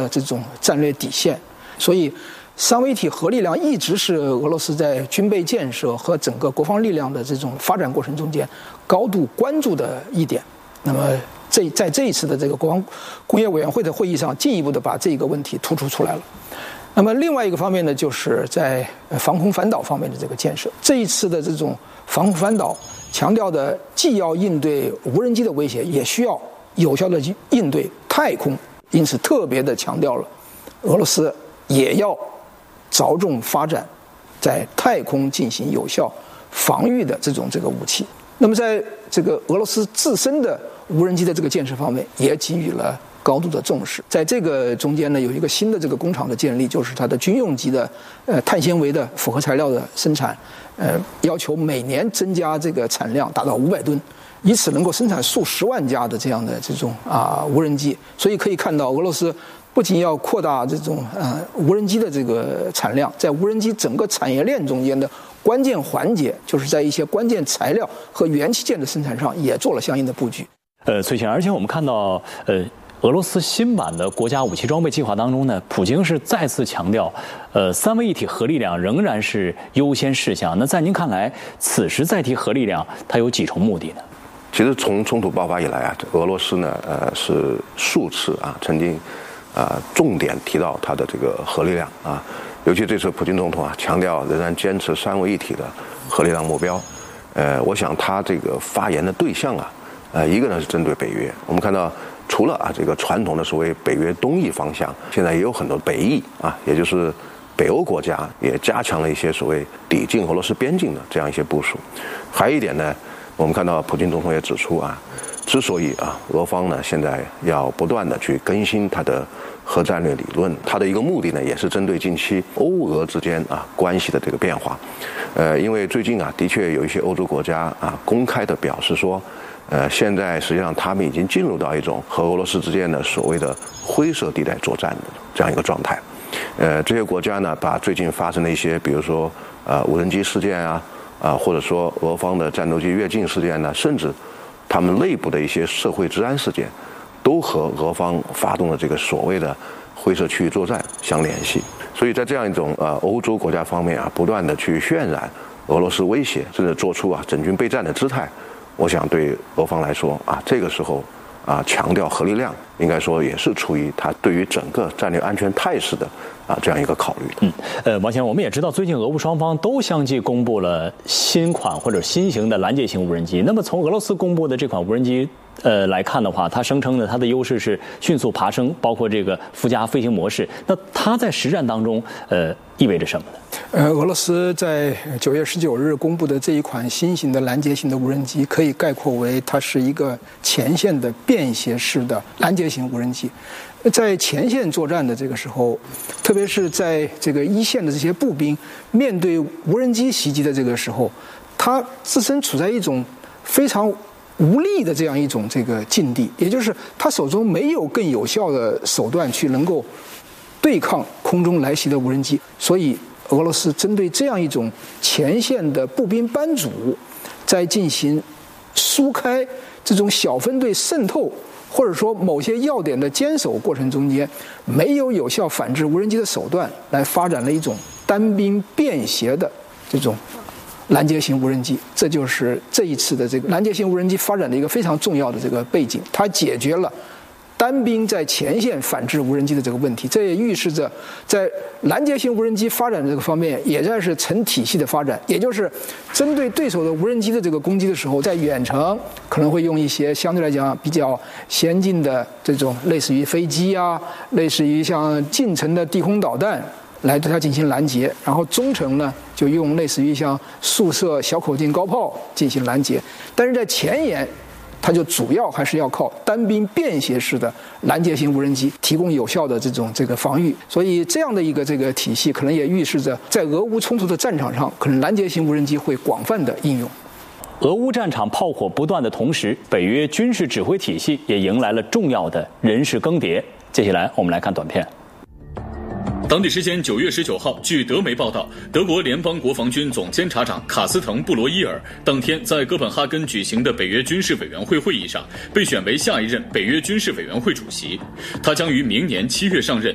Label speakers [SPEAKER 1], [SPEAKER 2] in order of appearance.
[SPEAKER 1] 的这种战略底线。所以三位一体核力量一直是俄罗斯在军备建设和整个国防力量的这种发展过程中间高度关注的一点。那么在这一次的这个国防工业委员会的会议上，进一步的把这个问题突出出来了。那么另外一个方面呢，就是在防空反导方面的这个建设。这一次的这种防空反导强调的，既要应对无人机的威胁，也需要有效的应对太空，因此特别的强调了俄罗斯也要着重发展在太空进行有效防御的这个武器。那么在这个俄罗斯自身的无人机的这个建设方面，也给予了高度的重视。在这个中间呢，有一个新的这个工厂的建立，就是它的军用级的碳纤维的复合材料的生产，要求每年增加这个产量达到500吨，以此能够生产数十万架的这样的这种无人机。所以可以看到，俄罗斯不仅要扩大这种无人机的这个产量，在无人机整个产业链中间的关键环节，就是在一些关键材料和元器件的生产上也做了相应的布局。
[SPEAKER 2] 崔先生，而且我们看到俄罗斯新版的国家武器装备计划当中呢，普京是再次强调，三位一体核力量仍然是优先事项。那在您看来，此时再提核力量，它有几重目的呢？
[SPEAKER 3] 其实从冲突爆发以来俄罗斯呢是数次曾经重点提到它的这个核力量尤其这次普京总统强调仍然坚持三位一体的核力量目标。我想他这个发言的对象一个呢是针对北约。我们看到除了这个传统的所谓北约东翼方向，现在也有很多北翼也就是北欧国家也加强了一些所谓抵近俄罗斯边境的这样一些部署。还有一点呢，我们看到普京总统也指出之所以俄方呢现在要不断的去更新它的核战略理论，它的一个目的呢也是针对近期欧俄之间关系的这个变化。因为最近的确有一些欧洲国家公开的表示说，现在实际上他们已经进入到一种和俄罗斯之间的所谓的灰色地带作战的这样一个状态。这些国家呢把最近发生的一些，比如说无人机事件或者说俄方的战斗机越境事件呢，甚至他们内部的一些社会治安事件，都和俄方发动的这个所谓的灰色区域作战相联系。所以在这样一种欧洲国家方面不断的去渲染俄罗斯威胁，甚至做出整军备战的姿态，我想对俄方来说这个时候强调核力量，应该说也是出于他对于整个战略安全态势的这样一个考虑。
[SPEAKER 2] 王先生，我们也知道最近俄乌双方都相继公布了新款或者新型的拦截型无人机。那么从俄罗斯公布的这款无人机来看的话，它声称呢它的优势是迅速爬升，包括这个附加飞行模式。那它在实战当中意味着什么呢？
[SPEAKER 1] 俄罗斯在9月19日公布的这一款新型的拦截型的无人机，可以概括为它是一个前线的便携式的拦截型无人机。在前线作战的这个时候，特别是在这个一线的这些步兵面对无人机袭击的这个时候，它自身处在一种非常无力的这样一种这个境地，也就是他手中没有更有效的手段去能够对抗空中来袭的无人机。所以俄罗斯针对这样一种前线的步兵班主，在进行疏开这种小分队渗透或者说某些要点的坚守过程中间，没有有效反制无人机的手段，来发展了一种单兵便携的这种拦截型无人机。这就是这一次的这个拦截型无人机发展的一个非常重要的这个背景，它解决了单兵在前线反制无人机的这个问题。这也预示着在拦截型无人机发展的这个方面也在是成体系的发展，也就是针对对手的无人机的这个攻击的时候，在远程可能会用一些相对来讲比较先进的这种类似于飞机类似于像近程的地空导弹来对它进行拦截，然后中程呢就用类似于像速射小口径高炮进行拦截。但是在前沿它就主要还是要靠单兵便携式的拦截型无人机提供有效的这个防御。所以这样的一个这个体系可能也预示着在俄乌冲突的战场上，可能拦截型无人机会广泛的应用。
[SPEAKER 2] 俄乌战场炮火不断的同时，北约军事指挥体系也迎来了重要的人事更迭。接下来我们来看短片。
[SPEAKER 4] 当地时间9月19号，据德媒报道，德国联邦国防军总监察长卡斯滕·布罗伊尔当天在哥本哈根举行的北约军事委员会会议上被选为下一任北约军事委员会主席。他将于明年7月上任，